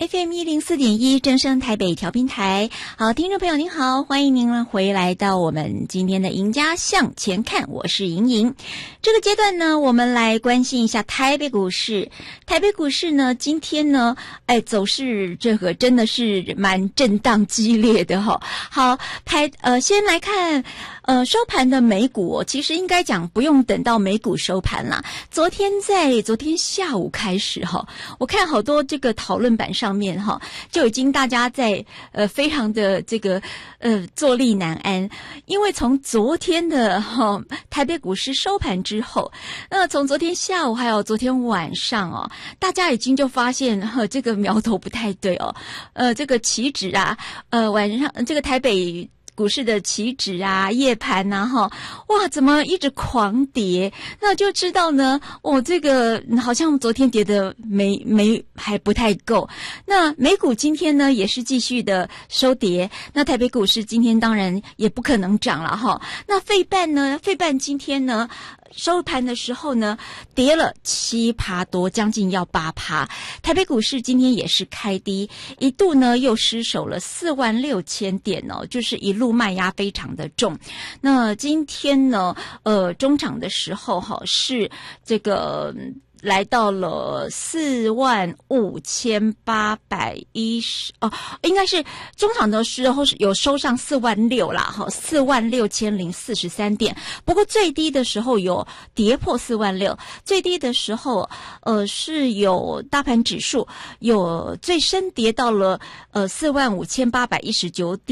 FM104.1正声台北调频台。好，听众朋友您好，欢迎您回来到我们今天的赢家向前看，我是莹莹。这个阶段呢，我们来关心一下台北股市。台北股市呢，今天呢，走势这个真的是蛮震荡激烈的哈。好，先来看收盘的美股其实应该讲不用等到美股收盘啦。昨天下午开始哈，我看好多这个讨论板上面哈，就已经大家在非常的这个坐立难安，因为从昨天的台北股市收盘之后，那从昨天下午还有昨天晚上大家已经就发现这个苗头不太对这个期指啊，晚上这个台北股市的期指啊，夜盘啊哇，怎么一直狂跌？那就知道呢，这个好像昨天跌的还不太够。那美股今天呢也是继续的收跌，那台北股市今天当然也不可能涨了那费半今天呢收盘的时候呢，跌了7%多，将近要8%。台北股市今天也是开低，一度呢又失守了46000点就是一路卖压非常的重。那今天呢，中场的时候是这个来到了45810应该是中场的时候有收上46000啦46043点。不过最低的时候有跌破46000，最低的时候是有大盘指数有最深跌到了45819点。